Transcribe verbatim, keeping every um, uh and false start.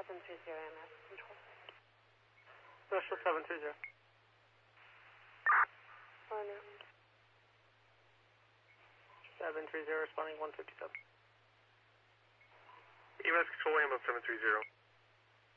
seven three zero A M S control. Special seven three zero. Oh, no. seven three zero responding one fifty-seven. E M S control ambulance seven three zero.